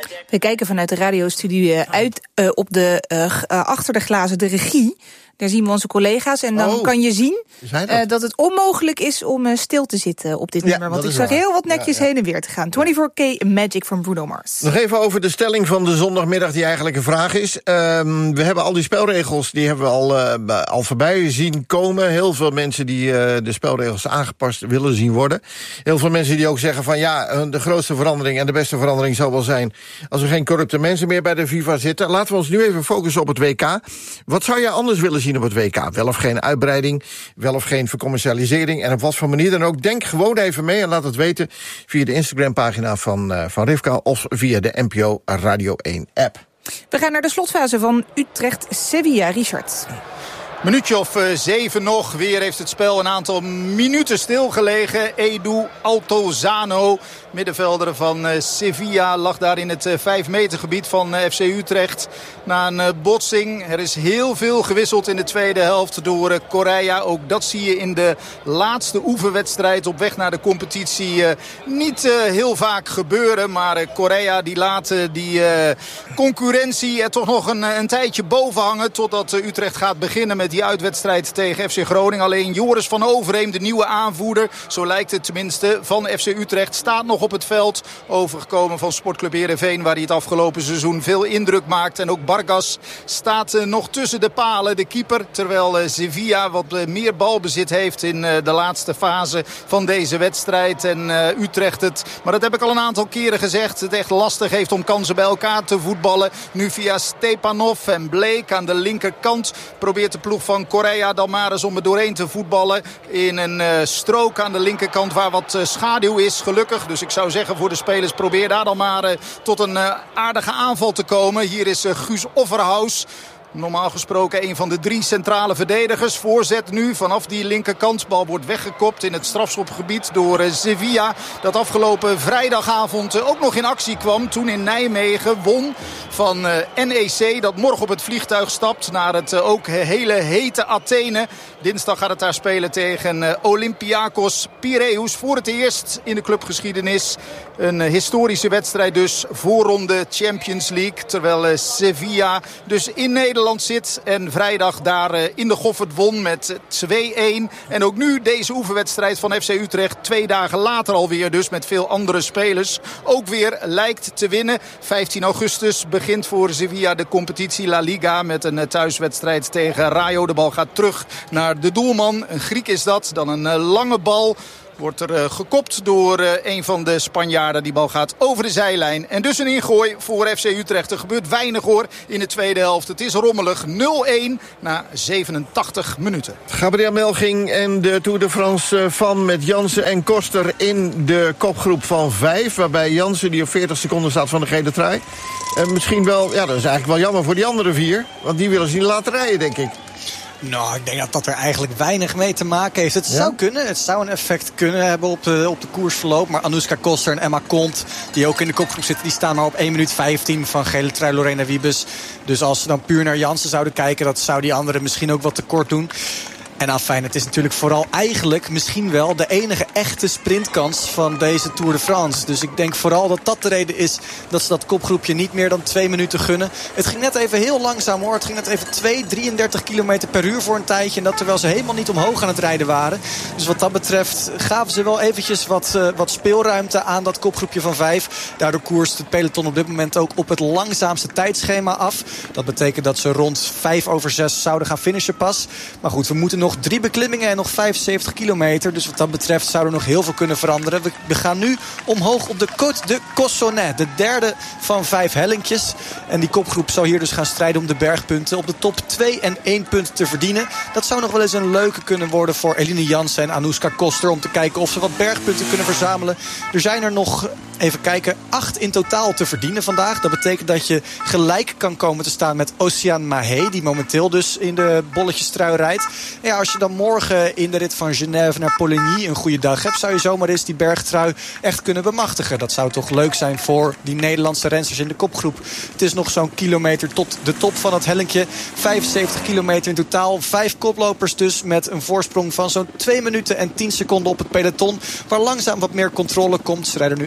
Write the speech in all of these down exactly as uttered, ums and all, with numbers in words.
We kijken vanuit de radiostudio uit uh, op de, uh, achter de glazen de regie. Daar zien we onze collega's en dan oh, kan je zien dat? Uh, dat het onmogelijk is om uh, stil te zitten op dit ja, nummer. Want ik zag waar. heel wat netjes ja, ja. heen en weer te gaan. vierentwintig K Magic van Bruno Mars. Nog even over de stelling van de zondagmiddag die eigenlijk een vraag is. Um, we hebben al die spelregels, die hebben we al, uh, al voorbij zien komen. Heel veel mensen die uh, de spelregels aangepast willen zien worden. Heel veel mensen die ook zeggen van ja, de grootste verandering en de beste verandering zou wel zijn als er geen corrupte mensen meer bij de FIFA zitten. Laten we ons nu even focussen op het W K. Wat zou je anders willen zien op het W K? Wel of geen uitbreiding, wel of geen vercommercialisering en op wat voor manier dan ook. Denk gewoon even mee en laat het weten via de Instagram-pagina van, uh, van Rivka of via de N P O Radio één app. We gaan naar de slotfase van Utrecht-Sevilla. Richard. Minuutje of uh, zeven nog. Weer heeft het spel een aantal minuten stilgelegen. Edu Altozano, middenvelder van uh, Sevilla, lag daar in het uh, vijf meter gebied van uh, F C Utrecht. Na een uh, botsing. Er is heel veel gewisseld in de tweede helft door uh, Correa. Ook dat zie je in de laatste oefenwedstrijd op weg naar de competitie uh, niet uh, heel vaak gebeuren. Maar uh, Correa die laat uh, die uh, concurrentie er toch nog een, een tijdje boven hangen. Totdat uh, Utrecht gaat beginnen met die uitwedstrijd tegen F C Groningen. Alleen Joris van Overheem, de nieuwe aanvoerder, zo lijkt het tenminste, van F C Utrecht, staat nog op het veld. Overgekomen van Sportclub Heerenveen, waar hij het afgelopen seizoen veel indruk maakt. En ook Vargas staat uh, nog tussen de palen, de keeper. Terwijl uh, Sevilla wat uh, meer balbezit heeft in uh, de laatste fase van deze wedstrijd. En uh, Utrecht het, maar dat heb ik al een aantal keren gezegd, het echt lastig heeft om kansen bij elkaar te voetballen. Nu via Stepanov en Blake aan de linkerkant probeert de ploeg van Correa dan maar eens om er doorheen te voetballen. In een uh, strook aan de linkerkant waar wat uh, schaduw is, gelukkig. Dus ik zou zeggen voor de spelers, probeer daar dan maar uh, tot een uh, aardige aanval te komen. Hier is uh, Guus Offerhaus. Normaal gesproken een van de drie centrale verdedigers. Voorzet nu vanaf die linkerkant. Bal wordt weggekopt in het strafschopgebied door uh, Sevilla. Dat afgelopen vrijdagavond uh, ook nog in actie kwam. Toen in Nijmegen won van uh, N E C. Dat morgen op het vliegtuig stapt naar het uh, ook hele hete Athene. Dinsdag gaat het daar spelen tegen uh, Olympiakos Piraeus. Voor het eerst in de clubgeschiedenis. Een uh, historische wedstrijd dus. Voorronde Champions League. Terwijl uh, Sevilla dus in Nederland zit en vrijdag daar uh, in de Goffert won met twee-een. En ook nu deze oefenwedstrijd van F C Utrecht. Twee dagen later alweer dus met veel andere spelers. Ook weer lijkt te winnen. vijftien augustus begint voor Sevilla de competitie La Liga met een uh, thuiswedstrijd tegen Rayo. De bal gaat terug naar de doelman. Een Griek is dat. Dan een uh, lange bal. Wordt er uh, gekopt door uh, een van de Spanjaarden. Die bal gaat over de zijlijn. En dus een ingooi voor F C Utrecht. Er gebeurt weinig hoor in de tweede helft. Het is rommelig. nul-een na zevenentachtig minuten. Gabriel Melching en de Tour de France van met Jansen en Koster in de kopgroep van vijf. Waarbij Jansen die op veertig seconden staat van de gele trui. En misschien wel, ja dat is eigenlijk wel jammer voor die andere vier. Want die willen ze niet laten rijden denk ik. Nou, ik denk dat dat er eigenlijk weinig mee te maken heeft. Het ja? zou kunnen, het zou een effect kunnen hebben op de, op de koersverloop. Maar Anouska Koster en Emma Kont, die ook in de kopgroep zitten, die staan maar op één minuut vijftien van gele trui Lorena Wiebes. Dus als ze dan puur naar Jansen zouden kijken, dat zou die anderen misschien ook wat tekort doen. En afijn, het is natuurlijk vooral eigenlijk misschien wel de enige echte sprintkans van deze Tour de France. Dus ik denk vooral dat dat de reden is dat ze dat kopgroepje niet meer dan twee minuten gunnen. Het ging net even heel langzaam hoor. Het ging net even twee, drieëndertig kilometer per uur voor een tijdje. En dat terwijl ze helemaal niet omhoog aan het rijden waren. Dus wat dat betreft gaven ze wel eventjes wat, uh, wat speelruimte aan dat kopgroepje van vijf. Daardoor koerst het peloton op dit moment ook op het langzaamste tijdschema af. Dat betekent dat ze rond vijf over zes zouden gaan finishen pas. Maar goed, we moeten nog drie beklimmingen en nog vijfenzeventig kilometer. Dus wat dat betreft zou er nog heel veel kunnen veranderen. We, we gaan nu omhoog op de Côte de Cossonay. De derde van vijf hellinkjes. En die kopgroep zou hier dus gaan strijden om de bergpunten. Op de top twee en één punt te verdienen. Dat zou nog wel eens een leuke kunnen worden voor Eline Jansen en Anouska Koster. Om te kijken of ze wat bergpunten kunnen verzamelen. Er zijn er nog, even kijken, acht in totaal te verdienen vandaag. Dat betekent dat je gelijk kan komen te staan met Oceaan Mahé. Die momenteel dus in de bolletjestrui rijdt. En ja, als je dan morgen in de rit van Genève naar Poligny een goede dag hebt, zou je zomaar eens die bergtrui echt kunnen bemachtigen. Dat zou toch leuk zijn voor die Nederlandse rensters in de kopgroep. Het is nog zo'n kilometer tot de top van het hellinkje. vijfenzeventig kilometer in totaal. Vijf koplopers dus met een voorsprong van zo'n twee minuten en tien seconden op het peloton. Waar langzaam wat meer controle komt. Ze rijden nu eventjes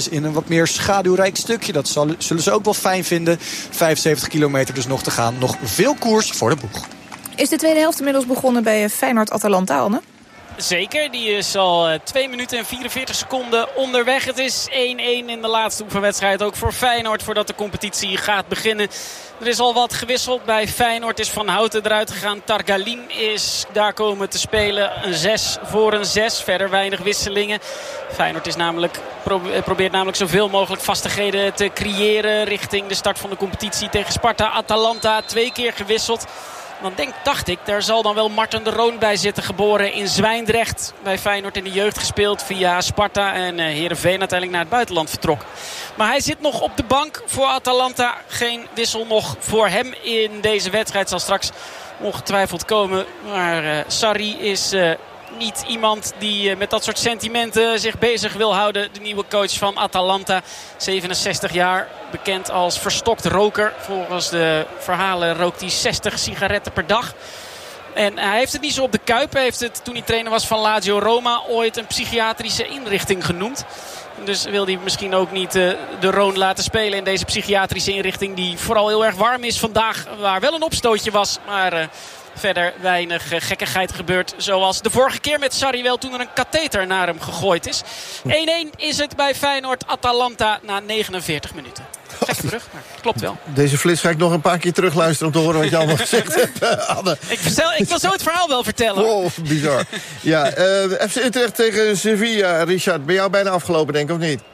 eventjes in een wat meer schaduwrijk stukje. Dat zal, zullen ze ook wel fijn vinden. vijfenzeventig kilometer dus nog te gaan. Nog veel koers voor de boeg. Is de tweede helft inmiddels begonnen bij Feyenoord-Atalanta, Anne? Zeker, die is al uh, twee minuten en vierenveertig seconden onderweg. Het is één-één in de laatste oefenwedstrijd. Ook voor Feyenoord voordat de competitie gaat beginnen. Er is al wat gewisseld bij Feyenoord. Is Van Houten eruit gegaan. Targalin is daar komen te spelen. Een zes voor een zes. Verder weinig wisselingen. Feyenoord is namelijk, probeert namelijk zoveel mogelijk vastigheden te creëren richting de start van de competitie tegen Sparta. Atalanta twee keer gewisseld. Dan denk, dacht ik, daar zal dan wel Marten de Roon bij zitten. Geboren in Zwijndrecht. Bij Feyenoord in de jeugd gespeeld via Sparta. En uh, Heerenveen uiteindelijk naar het buitenland vertrok. Maar hij zit nog op de bank voor Atalanta. Geen wissel nog voor hem in deze wedstrijd. Zal straks ongetwijfeld komen. Maar uh, Sarri is... Uh, Niet iemand die met dat soort sentimenten zich bezig wil houden. De nieuwe coach van Atalanta. zevenenzestig jaar. Bekend als verstokt roker. Volgens de verhalen rookt hij zestig sigaretten per dag. En hij heeft het niet zo op de kuip. Hij heeft het toen hij trainer was van Lazio Roma ooit een psychiatrische inrichting genoemd. Dus wil hij misschien ook niet uh, de Roon laten spelen in deze psychiatrische inrichting. Die vooral heel erg warm is vandaag. Waar wel een opstootje was. Maar... Uh, Verder weinig uh, gekkigheid gebeurt. Zoals de vorige keer met Sarri wel toen er een katheter naar hem gegooid is. één-één is het bij Feyenoord-Atalanta na negenenveertig minuten. Gekke brug, maar het klopt wel. Deze flits ga ik nog een paar keer terugluisteren om te horen wat je allemaal gezegd hebt, Anne. Ik, vertel, ik wil zo het verhaal wel vertellen. Wow, bizar. Ja, uh, F C Utrecht tegen Sevilla, Richard. Ben jou bijna afgelopen, denk ik, of niet?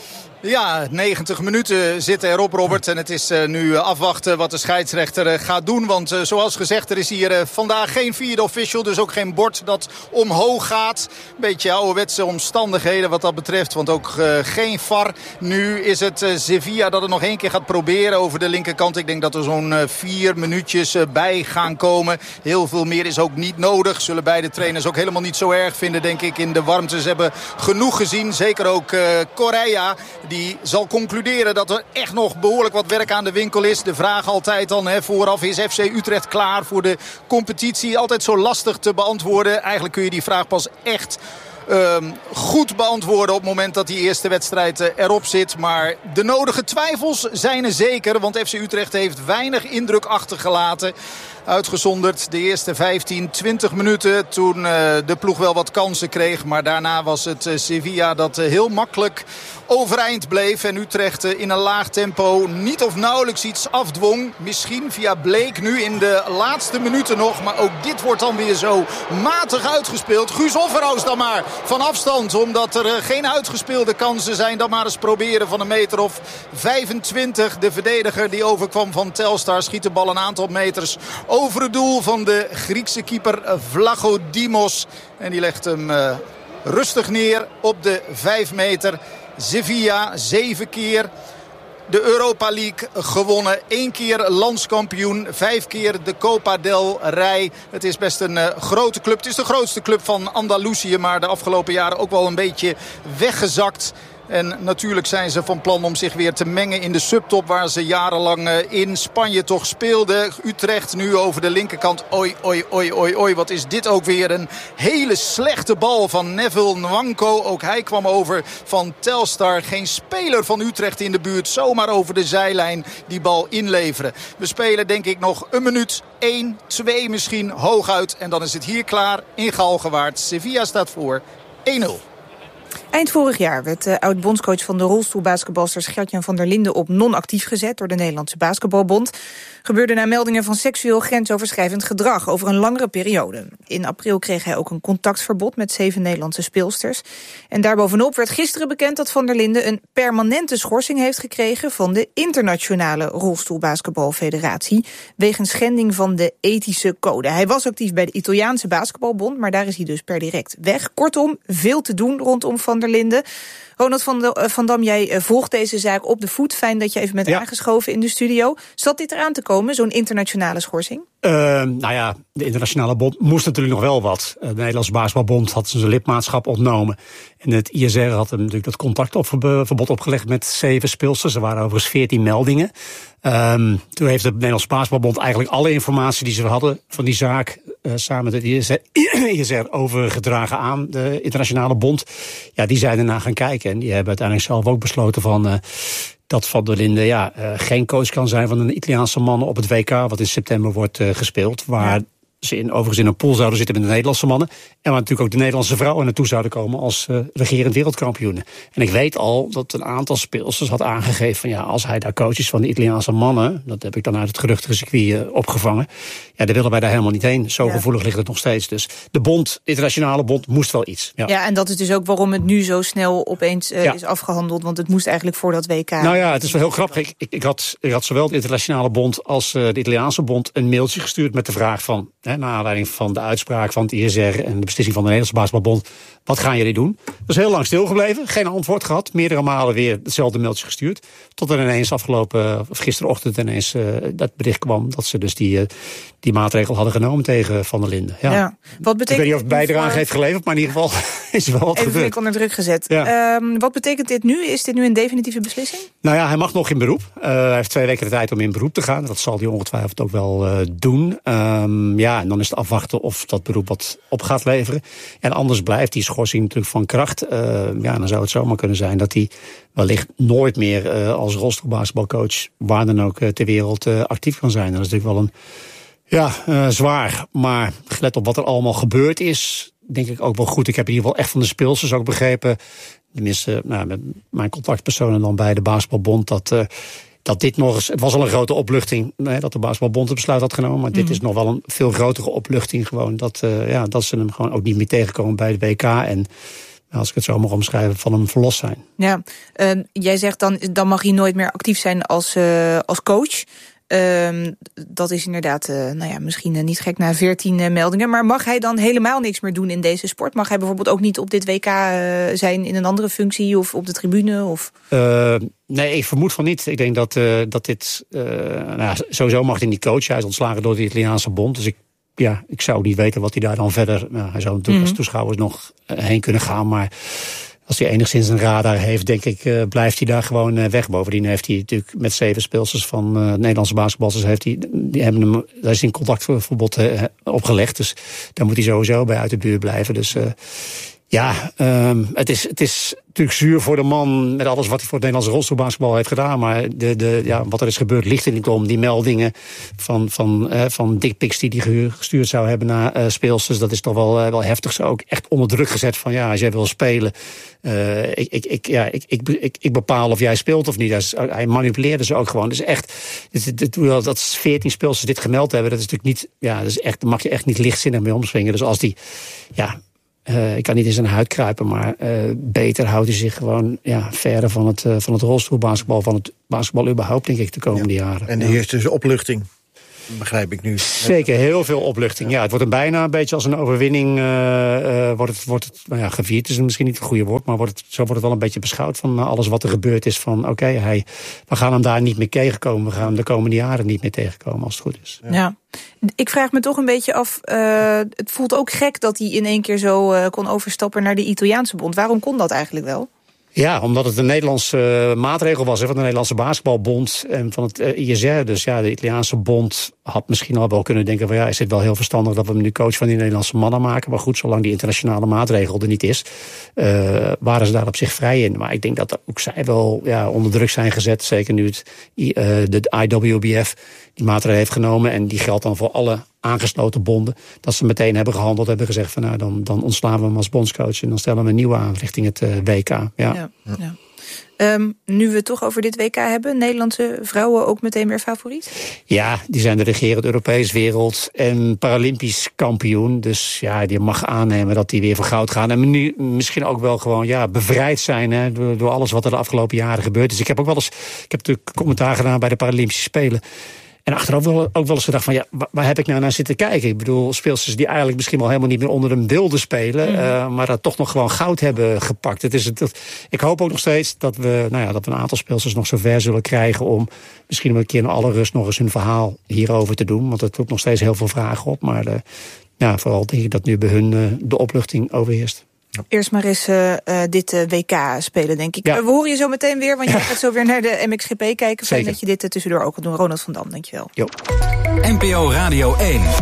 Ja, negentig minuten zitten erop, Robert. En het is uh, nu afwachten wat de scheidsrechter uh, gaat doen. Want uh, zoals gezegd, er is hier uh, vandaag geen vierde official. Dus ook geen bord dat omhoog gaat. Beetje ouderwetse omstandigheden wat dat betreft. Want ook uh, geen V A R. Nu is het uh, Sevilla dat het nog één keer gaat proberen over de linkerkant. Ik denk dat er zo'n uh, vier minuutjes uh, bij gaan komen. Heel veel meer is ook niet nodig. Zullen beide trainers ook helemaal niet zo erg vinden, denk ik, in de warmte. Ze hebben genoeg gezien. Zeker ook uh, Correa. Die zal concluderen dat er echt nog behoorlijk wat werk aan de winkel is. De vraag altijd dan, hè, vooraf, is F C Utrecht klaar voor de competitie? Altijd zo lastig te beantwoorden. Eigenlijk kun je die vraag pas echt um, goed beantwoorden op het moment dat die eerste wedstrijd uh, erop zit. Maar de nodige twijfels zijn er zeker. Want F C Utrecht heeft weinig indruk achtergelaten. Uitgezonderd de eerste vijftien, twintig minuten toen uh, de ploeg wel wat kansen kreeg. Maar daarna was het uh, Sevilla dat uh, heel makkelijk overeind bleef. En Utrecht uh, in een laag tempo niet of nauwelijks iets afdwong. Misschien via Bleek nu in de laatste minuten nog. Maar ook dit wordt dan weer zo matig uitgespeeld. Guus Offerhaus dan maar van afstand. Omdat er uh, geen uitgespeelde kansen zijn. Dan maar eens proberen van een meter of vijfentwintig. De verdediger die overkwam van Telstar schiet de bal een aantal meters over het doel van de Griekse keeper Vlachodimos. En die legt hem uh, rustig neer op de vijf meter. Sevilla, zeven keer de Europa League gewonnen. Eén keer landskampioen. Vijf keer de Copa del Rey. Het is best een uh, grote club. Het is de grootste club van Andalusië. Maar de afgelopen jaren ook wel een beetje weggezakt. En natuurlijk zijn ze van plan om zich weer te mengen in de subtop waar ze jarenlang in Spanje toch speelden. Utrecht nu over de linkerkant. Oi, oi, oi, oi, oi. Wat is dit ook weer een hele slechte bal van Neville Nwanko. Ook hij kwam over van Telstar. Geen speler van Utrecht in de buurt. Zomaar over de zijlijn die bal inleveren. We spelen denk ik nog een minuut. één, twee misschien hooguit. En dan is het hier klaar in Galgenwaard. Sevilla staat voor één nul. Eind vorig jaar werd de oud-bondscoach van de rolstoelbasketbalsters Gert-Jan van der Linden op non-actief gezet door de Nederlandse Basketbalbond. Gebeurde na meldingen van seksueel grensoverschrijdend gedrag over een langere periode. In april kreeg hij ook een contactverbod met zeven Nederlandse speelsters. En daarbovenop werd gisteren bekend dat Van der Linden een permanente schorsing heeft gekregen van de Internationale Rolstoelbasketbalfederatie wegens schending van de ethische code. Hij was actief bij de Italiaanse Basketbalbond, maar daar is hij dus per direct weg. Kortom, veel te doen rondom Van der Linden. Ronald van, de, van Dam, jij volgt deze zaak op de voet. Fijn dat je even bent ja. aangeschoven in de studio. Zat dit eraan te komen, zo'n internationale schorsing? Uh, nou ja, de internationale bond moest natuurlijk nog wel wat. De Nederlandse Basketbalbond had zijn lidmaatschap ontnomen. En het I S R had hem natuurlijk dat contactverbod opgelegd met zeven speelsters. Er waren overigens veertien meldingen. Um, toen heeft de Nederlandse Basketbalbond eigenlijk alle informatie die ze hadden van die zaak uh, samen met het I S R overgedragen aan de internationale bond. Ja, die zijn ernaar gaan kijken. En die hebben uiteindelijk zelf ook besloten van Uh, dat Van der Linden ja, uh, geen coach kan zijn van een Italiaanse mannen op het W K, wat in september wordt uh, gespeeld. Waar ja. ze in, overigens in een pool zouden zitten met de Nederlandse mannen. En waar natuurlijk ook de Nederlandse vrouwen naartoe zouden komen als uh, regerend wereldkampioenen. En ik weet al dat een aantal speelsters had aangegeven van ja, als hij daar coach is van de Italiaanse mannen, dat heb ik dan uit het geruchtige circuit uh, opgevangen. Ja, daar willen wij daar helemaal niet heen. Zo ja. gevoelig ligt het nog steeds. Dus de bond, de internationale bond, moest wel iets. Ja. ja, en dat is dus ook waarom het nu zo snel opeens uh, ja. is afgehandeld. Want het moest eigenlijk voor dat W K. Nou ja, het is wel heel grappig. Ik, ik, ik, had, ik had zowel de internationale bond als uh, de Italiaanse bond een mailtje gestuurd met de vraag van, hè, naar aanleiding van de uitspraak van het I S R en de beslissing van de Nederlandse basketbalbond, wat gaan jullie doen? Dat is heel lang stilgebleven, geen antwoord gehad, meerdere malen weer hetzelfde mailtje gestuurd, tot er ineens afgelopen, of gisterochtend ineens uh, dat bericht kwam dat ze dus die, uh, die maatregel hadden genomen tegen Van der Linden. Ja. Ja. Wat betekent ik weet niet of het bijdrage heeft geleverd, maar in ieder geval is er wel wat even gebeurd. Even onder druk gezet. Ja. Um, wat betekent dit nu? Is dit nu een definitieve beslissing? Nou ja, hij mag nog in beroep. Uh, hij heeft twee weken de tijd om in beroep te gaan. Dat zal hij ongetwijfeld ook wel uh, doen. Um, ja, en dan is het afwachten of dat beroep wat op gaat leveren. En anders blijft die schorsing natuurlijk van kracht. Uh, ja, dan zou het zomaar kunnen zijn dat hij wellicht nooit meer uh, als rolstoelbasketbalcoach waar dan ook uh, ter wereld uh, actief kan zijn. Dat is natuurlijk wel een ja, uh, zwaar. Maar gelet op wat er allemaal gebeurd is, denk ik ook wel goed. Ik heb in ieder geval echt van de speelsters ook begrepen, tenminste nou, met mijn contactpersonen dan bij de basketbalbond, dat Uh, dat dit nog eens, het was al een grote opluchting nee, dat de basketbalbond het besluit had genomen, maar dit mm. is nog wel een veel grotere opluchting gewoon dat, uh, ja, dat ze hem gewoon ook niet meer tegenkomen bij de W K en als ik het zo mag omschrijven, van hem verlost zijn. Ja, uh, jij zegt dan, dan mag hij nooit meer actief zijn als, uh, als coach. Uh, dat is inderdaad, uh, nou ja, misschien uh, niet gek na veertien uh, meldingen. Maar mag hij dan helemaal niks meer doen in deze sport? Mag hij bijvoorbeeld ook niet op dit W K uh, zijn in een andere functie of op de tribune? Of? Uh, nee, ik vermoed van niet. Ik denk dat, uh, dat dit, uh, nou, sowieso mag hij niet coachen. Hij is ontslagen door de Italiaanse bond. Dus ik, ja, ik zou niet weten wat hij daar dan verder, nou, hij zou natuurlijk mm-hmm. als toeschouwers nog uh, heen kunnen gaan, maar als hij enigszins een radar heeft, denk ik, uh, blijft hij daar gewoon uh, weg. Bovendien heeft hij natuurlijk met zeven speelsters van uh, Nederlandse basketballers, heeft hij, die hebben hem, daar is een contactverbod uh, opgelegd. Dus daar moet hij sowieso bij uit de buurt blijven. Dus uh, ja, um, het is, het is natuurlijk zuur voor de man met alles wat hij voor het Nederlandse rolstoelbasketbal heeft gedaan. Maar de, de, ja, wat er is gebeurd ligt er niet om. Die meldingen van, van, uh, van dickpics die hij gestuurd zou hebben naar uh, speelsters, dat is toch wel, uh, wel heftig. Ze ook echt onder druk gezet van ja, als jij wil spelen, uh, ik, ik, ik, ja, ik, ik, ik, ik bepaal of jij speelt of niet. Is, hij manipuleerde ze ook gewoon. Dus echt, dit, dit, dat veertien speelsters dit gemeld hebben, dat is natuurlijk niet, ja, dat is echt, daar mag je echt niet lichtzinnig mee omspringen. Dus als die, ja, Uh, ik kan niet in zijn huid kruipen, maar uh, beter houdt hij zich gewoon ja, verder van het, uh, van het rolstoelbasketbal, van het basketbal überhaupt, denk ik, de komende ja. jaren. En de ja. eerste is opluchting, begrijp ik nu. Zeker, heel veel opluchting. Ja, ja het wordt een bijna een beetje als een overwinning, uh, uh, wordt het, wordt het nou ja, gevierd is misschien niet het goede woord, maar wordt het, zo wordt het wel een beetje beschouwd van uh, alles wat er gebeurd is. Van oké, okay, hij, we gaan hem daar niet meer tegenkomen, we gaan hem de komende jaren niet meer tegenkomen als het goed is. Ja. ja. Ik vraag me toch een beetje af, uh, het voelt ook gek dat hij in één keer zo uh, kon overstappen naar de Italiaanse bond. Waarom kon dat eigenlijk wel? Ja, omdat het een Nederlandse uh, maatregel was, hè, van de Nederlandse basketbalbond en van het uh, I S R. Dus ja, de Italiaanse bond had misschien al wel kunnen denken van ja, is het wel heel verstandig dat we hem nu coach van die Nederlandse mannen maken. Maar goed, zolang die internationale maatregel er niet is, uh, waren ze daar op zich vrij in. Maar ik denk dat ook zij wel ja, onder druk zijn gezet, zeker nu het, uh, de I W B F die maatregel heeft genomen. En die geldt dan voor alle aangesloten bonden. Dat ze meteen hebben gehandeld, hebben gezegd van nou, dan, dan ontslaan we hem als bondscoach en dan stellen we een nieuwe aan richting het uh, W K. Ja. Ja, ja. Um, nu we het toch over dit W K hebben, Nederlandse vrouwen ook meteen weer favoriet? Ja, die zijn de regerend Europees, wereld en Paralympisch kampioen. Dus ja, die mag aannemen dat die weer voor goud gaan. En nu misschien ook wel gewoon ja, bevrijd zijn hè, door, door alles wat er de afgelopen jaren gebeurd is. Ik heb ook wel eens, ik heb natuurlijk commentaar gedaan bij de Paralympische Spelen. En achteraf wel, ook wel eens gedacht van ja, waar heb ik nou naar zitten kijken? Ik bedoel, speelsters die eigenlijk misschien wel helemaal niet meer onder hem wilden spelen, mm. uh, maar dat toch nog gewoon goud hebben gepakt. Het is het, dat, ik hoop ook nog steeds dat we, nou ja, dat we een aantal speelsters nog zover zullen krijgen om misschien een keer in alle rust nog eens hun verhaal hierover te doen. Want het roept nog steeds heel veel vragen op. Maar de, ja, vooral denk ik dat nu bij hun uh, de opluchting overheerst. Ja. Eerst maar eens uh, dit uh, W K spelen, denk ik. Ja. We horen je zo meteen weer, want je gaat zo weer naar de M X G P kijken. Fijn dat je dit uh, tussendoor ook kan doen. Ronald van Dam, dankjewel. Jo. N P O Radio één.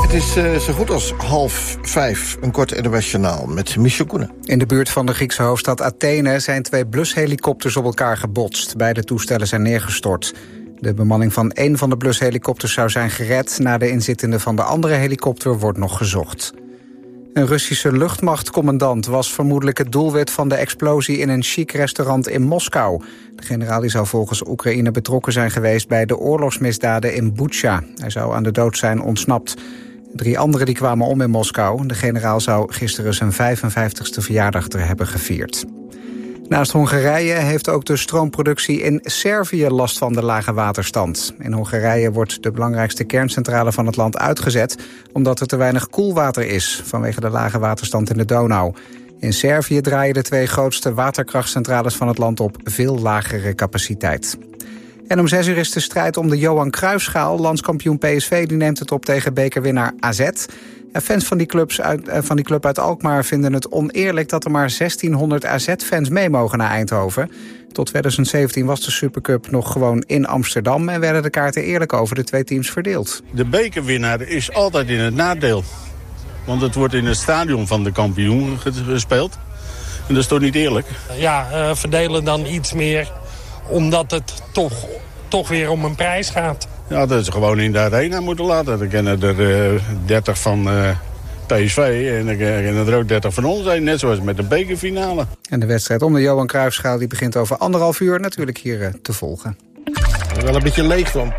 Het is uh, zo goed als half vijf, een kort internationaal met Michel Koenen. In de buurt van de Griekse hoofdstad Athene zijn twee blushelikopters op elkaar gebotst. Beide toestellen zijn neergestort. De bemanning van één van de blushelikopters zou zijn gered. Naar de inzittende van de andere helikopter wordt nog gezocht. Een Russische luchtmachtcommandant was vermoedelijk het doelwit van de explosie in een chic restaurant in Moskou. De generaal die zou volgens Oekraïne betrokken zijn geweest bij de oorlogsmisdaden in Butsja. Hij zou aan de dood zijn ontsnapt. Drie anderen die kwamen om in Moskou. De generaal zou gisteren zijn vijfenvijftigste verjaardag er hebben gevierd. Naast Hongarije heeft ook de stroomproductie in Servië last van de lage waterstand. In Hongarije wordt de belangrijkste kerncentrale van het land uitgezet, omdat er te weinig koelwater is vanwege de lage waterstand in de Donau. In Servië draaien de twee grootste waterkrachtcentrales van het land op veel lagere capaciteit. En om zes uur is de strijd om de Johan Cruijffschaal. Landskampioen P S V die neemt het op tegen bekerwinnaar A Z. Ja, fans van die, clubs uit, van die club uit Alkmaar vinden het oneerlijk dat er maar zestienhonderd A Z-fans mee mogen naar Eindhoven. Tot twintig zeventien was de Supercup nog gewoon in Amsterdam en werden de kaarten eerlijk over de twee teams verdeeld. De bekerwinnaar is altijd in het nadeel. Want het wordt in het stadion van de kampioen gespeeld. En dat is toch niet eerlijk? Ja, uh, verdelen dan iets meer, omdat het toch, toch weer om een prijs gaat. Ja, dat is gewoon in de arena moeten laten. Dan kennen er uh, dertig van uh, P S V en dan kennen er ook dertig van ons zijn. Net zoals met de bekerfinale. En de wedstrijd om de Johan Cruijffschaal die begint over anderhalf uur natuurlijk hier uh, te volgen. Wel een beetje leeg dan.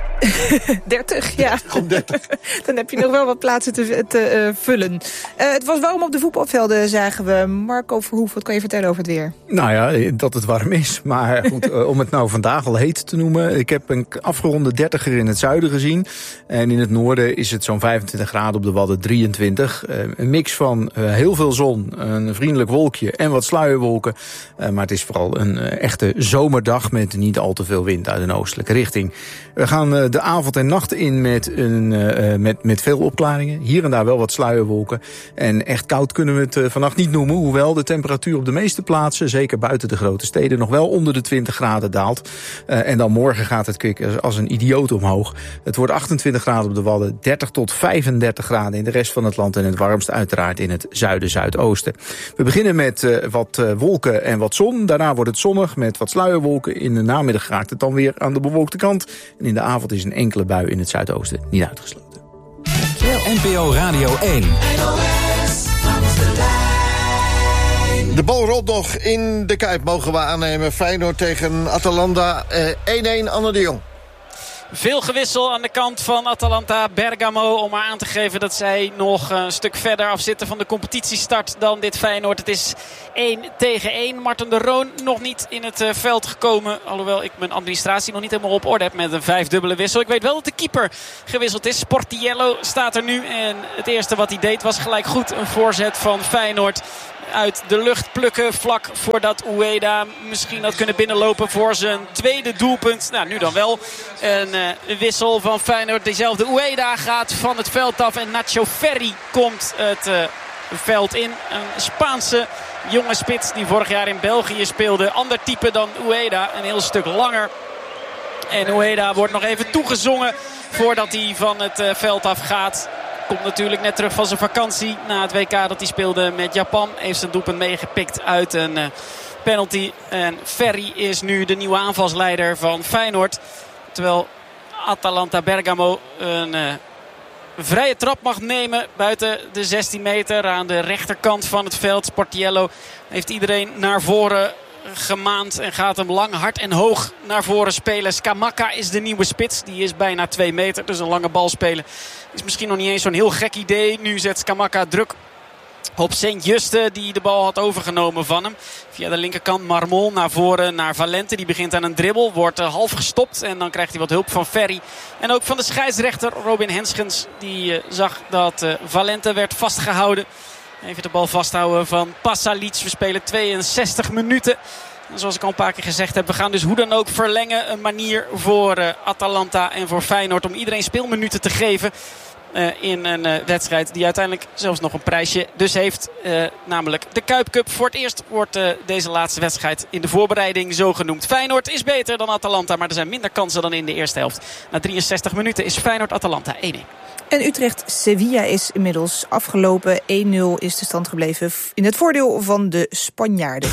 dertig, ja. Kom dertig. Dan heb je nog wel wat plaatsen te, te uh, vullen. Uh, het was warm op de voetbalvelden, zagen we. Marco Verhoef, wat kan je vertellen over het weer? Nou ja, dat het warm is. Maar goed, uh, om het nou vandaag al heet te noemen. Ik heb een afgeronde dertiger in het zuiden gezien. En in het noorden is het zo'n vijfentwintig graden, op de Wadden drieëntwintig. Uh, een mix van uh, heel veel zon, een vriendelijk wolkje en wat sluierwolken. Uh, maar het is vooral een uh, echte zomerdag met niet al te veel wind uit een oostelijke richting. We gaan uh, de avond en nacht in met, een, uh, met, met veel opklaringen. Hier en daar wel wat sluierwolken. En echt koud kunnen we het uh, vannacht niet noemen. Hoewel de temperatuur op de meeste plaatsen, zeker buiten de grote steden, nog wel onder de twintig graden daalt. Uh, en dan morgen gaat het kwik als een idioot omhoog. Het wordt achtentwintig graden op de Wadden, dertig tot vijfendertig graden in de rest van het land. En het warmst uiteraard in het zuiden-zuidoosten. We beginnen met uh, wat uh, wolken en wat zon. Daarna wordt het zonnig met wat sluierwolken. In de namiddag raakt het dan weer aan de bewolkte kant. En in de avond is een enkele bui in het zuidoosten niet uitgesloten. N P O Radio één. De bal rolt nog in de Kuip, mogen we aannemen. Feyenoord tegen Atalanta, eh, één-één, Anne de Jong. Veel gewissel aan de kant van Atalanta Bergamo om maar aan te geven dat zij nog een stuk verder afzitten van de competitiestart dan dit Feyenoord. Het is één tegen één. Marten de Roon nog niet in het veld gekomen. Alhoewel ik mijn administratie nog niet helemaal op orde heb met een vijfdubbele wissel. Ik weet wel dat de keeper gewisseld is. Sportiello staat er nu en het eerste wat hij deed was gelijk goed een voorzet van Feyenoord. Uit de lucht plukken vlak voordat Ueda misschien had kunnen binnenlopen voor zijn tweede doelpunt. Nou, nu dan wel een uh, wissel van Feyenoord. Dezelfde Ueda gaat van het veld af en Nacho Ferri komt het uh, veld in. Een Spaanse jonge spits die vorig jaar in België speelde. Ander type dan Ueda, een heel stuk langer. En Ueda wordt nog even toegezongen voordat hij van het uh, veld af gaat. Komt natuurlijk net terug van zijn vakantie na het W K dat hij speelde met Japan. Heeft zijn doelpunt meegepikt uit een uh, penalty. En Ferri is nu de nieuwe aanvalsleider van Feyenoord. Terwijl Atalanta Bergamo een uh, vrije trap mag nemen buiten de zestien meter aan de rechterkant van het veld. Sportiello heeft iedereen naar voren gemaand en gaat hem lang, hard en hoog naar voren spelen. Scamacca is de nieuwe spits. Die is bijna twee meter, dus een lange bal spelen is misschien nog niet eens zo'n heel gek idee. Nu zet Scamacca druk op Sint-Juste die de bal had overgenomen van hem. Via de linkerkant Marmol naar voren naar Valente. Die begint aan een dribbel, wordt uh, half gestopt en dan krijgt hij wat hulp van Ferri. En ook van de scheidsrechter Robin Henschens. Die uh, zag dat uh, Valente werd vastgehouden. Even de bal vasthouden van Pasalic. We spelen tweeënzestig minuten. En zoals ik al een paar keer gezegd heb, we gaan dus hoe dan ook verlengen. Een manier voor uh, Atalanta en voor Feyenoord om iedereen speelminuten te geven. uh, in een uh, wedstrijd die uiteindelijk zelfs nog een prijsje dus heeft. Uh, namelijk de Kuip Cup. Voor het eerst wordt uh, deze laatste wedstrijd in de voorbereiding zo genoemd. Feyenoord is beter dan Atalanta, maar er zijn minder kansen dan in de eerste helft. Na drieënzestig minuten is Feyenoord-Atalanta één-één. En Utrecht-Sevilla is inmiddels afgelopen. één nul is de stand gebleven in het voordeel van de Spanjaarden.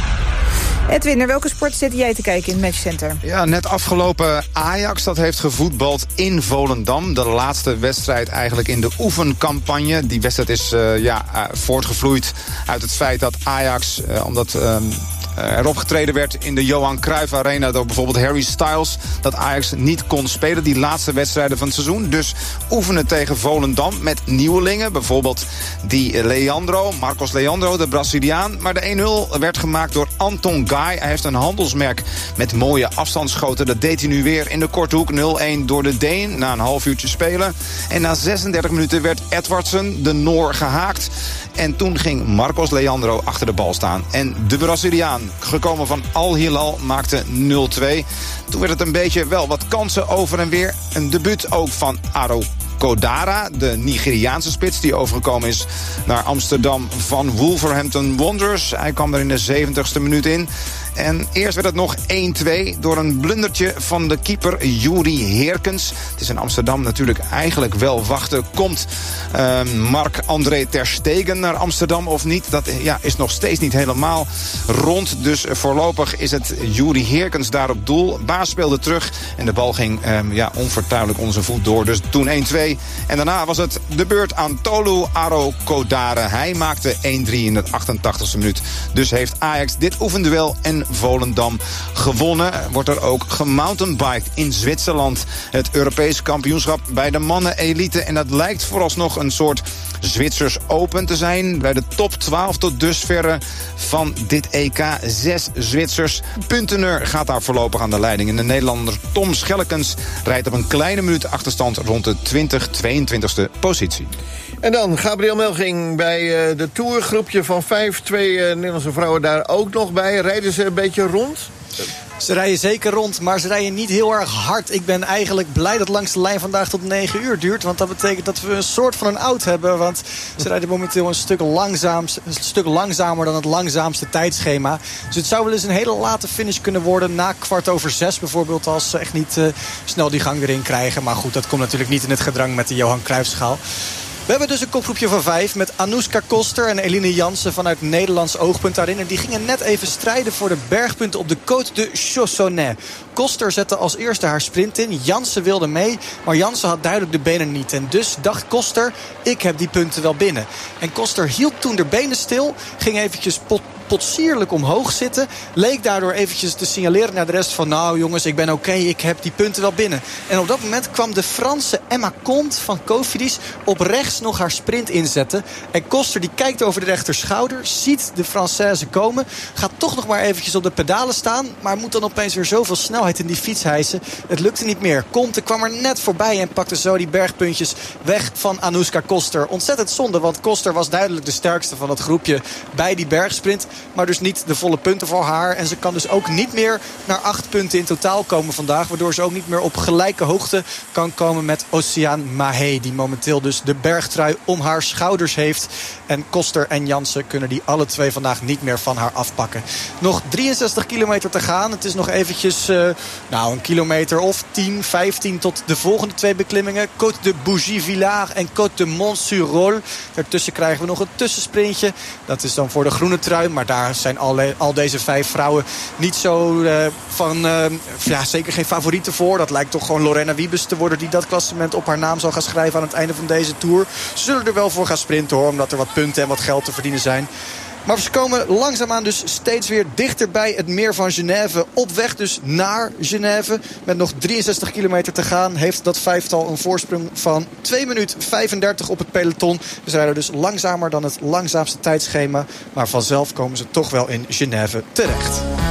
Edwin, naar welke sport zit jij te kijken in het matchcenter? Ja, net afgelopen Ajax, dat heeft gevoetbald in Volendam. De laatste wedstrijd eigenlijk in de oefencampagne. Die wedstrijd is uh, ja, uh, voortgevloeid uit het feit dat Ajax, uh, omdat Uh, er opgetreden werd in de Johan Cruijff Arena door bijvoorbeeld Harry Styles, dat Ajax niet kon spelen die laatste wedstrijden van het seizoen. Dus oefenen tegen Volendam met nieuwelingen. Bijvoorbeeld die Leandro, Marcos Leandro, de Braziliaan. Maar de één nul werd gemaakt door Anton Guy. Hij heeft een handelsmerk met mooie afstandsschoten. Dat deed hij nu weer in de korte hoek. nul-één door de Deen na een half uurtje spelen. En na zesendertig minuten werd Edwardsen, de Noor, gehaakt. En toen ging Marcos Leandro achter de bal staan. En de Braziliaan, gekomen van Al Hilal, maakte nul-twee. Toen werd het een beetje wel wat kansen over en weer. Een debuut ook van Aro Kodara, de Nigeriaanse spits die overgekomen is naar Amsterdam van Wolverhampton Wanderers. Hij kwam er in de zeventigste minuut in. En eerst werd het nog één-twee door een blundertje van de keeper Juri Heerkens. Het is in Amsterdam natuurlijk eigenlijk wel wachten. Komt uh, Marc-André ter Stegen naar Amsterdam of niet? Dat ja, is nog steeds niet helemaal rond. Dus voorlopig is het Juri Heerkens daar op doel. Baas speelde terug en de bal ging um, ja, onvertuidelijk onder zijn voet door. Dus toen één-twee. En daarna was het de beurt aan Tolu Aro Kodare. Hij maakte één-drie in de achtentachtigste minuut. Dus heeft Ajax dit oefenduel en Volendam gewonnen. Wordt er ook gemountainbiked in Zwitserland. Het Europees kampioenschap bij de mannen-elite. En dat lijkt vooralsnog een soort Zwitsers Open te zijn. Bij de top twaalf tot dusverre van dit E K. Zes Zwitsers. Puntener gaat daar voorlopig aan de leiding. En de Nederlander Tom Schellekens rijdt op een kleine minuut achterstand rond de twintig tweeëntwintigste positie. En dan Gabriel Melching bij uh, de tourgroepje van vijf. Twee uh, Nederlandse vrouwen daar ook nog bij. Rijden ze een beetje rond? Ze rijden zeker rond, maar ze rijden niet heel erg hard. Ik ben eigenlijk blij dat langs de lijn vandaag tot negen uur duurt. Want dat betekent dat we een soort van een out hebben. Want ze rijden momenteel een stuk, langzaam, een stuk langzamer dan het langzaamste tijdschema. Dus het zou wel eens een hele late finish kunnen worden. Na kwart over zes bijvoorbeeld, als ze echt niet uh, snel die gang erin krijgen. Maar goed, dat komt natuurlijk niet in het gedrang met de Johan Cruijffschaal. We hebben dus een kopgroepje van vijf met Anouska Koster en Eline Jansen vanuit Nederlands oogpunt daarin. En die gingen net even strijden voor de bergpunten op de Côte de Chaussonnet. Koster zette als eerste haar sprint in. Jansen wilde mee, maar Jansen had duidelijk de benen niet. En dus dacht Koster, ik heb die punten wel binnen. En Koster hield toen de benen stil, ging eventjes pot, potsierlijk omhoog zitten. Leek daardoor eventjes te signaleren naar de rest van, nou jongens, ik ben oké, okay, ik heb die punten wel binnen. En op dat moment kwam de Franse Emma Comte van Cofidis op rechts nog haar sprint inzetten. En Koster die kijkt over de rechterschouder, ziet de Française komen, gaat toch nog maar eventjes op de pedalen staan, maar moet dan opeens weer zoveel snelheid in die fiets hijsen. Het lukte niet meer. Comte kwam er net voorbij en pakte zo die bergpuntjes weg van Anouska Koster. Ontzettend zonde, want Koster was duidelijk de sterkste van het groepje bij die bergsprint, maar dus niet de volle punten voor haar. En ze kan dus ook niet meer naar acht punten in totaal komen vandaag, waardoor ze ook niet meer op gelijke hoogte kan komen met Oceaan Mahé, die momenteel dus de bergtrui om haar schouders heeft. En Koster en Jansen kunnen die alle twee vandaag niet meer van haar afpakken. Nog drieënzestig kilometer te gaan. Het is nog eventjes uh, nou, een kilometer of tien, vijftien tot de volgende twee beklimmingen. Côte de Bougie-Villard en Côte de Mont-sur-Rol. Daartussen krijgen we nog een tussensprintje. Dat is dan voor de groene trui. Maar daar zijn al, al deze vijf vrouwen niet zo uh, van... Uh, ja, zeker geen favorieten voor. Dat lijkt toch gewoon Lorena Wiebes te worden die dat klassement op haar naam zal gaan schrijven aan het einde van deze Tour. Ze zullen er wel voor gaan sprinten hoor, omdat er wat punten en wat geld te verdienen zijn. Maar ze komen langzaamaan dus steeds weer dichter bij het meer van Genève. Op weg dus naar Genève. Met nog drieënzestig kilometer te gaan heeft dat vijftal een voorsprong van twee minuten vijfendertig op het peloton. Ze rijden dus langzamer dan het langzaamste tijdschema. Maar vanzelf komen ze toch wel in Genève terecht.